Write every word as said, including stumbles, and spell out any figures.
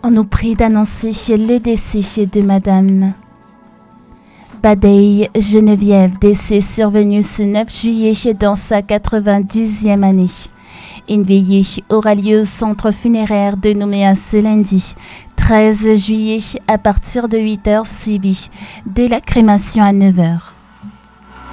On nous prie d'annoncer le décès de Madame Badeye Geneviève, décès survenu ce neuf juillet dans sa quatre-vingt-dixième année. Une veillée aura lieu au centre funéraire de Nouméa ce lundi, treize juillet, à partir de huit heures, suivi de la crémation à neuf heures.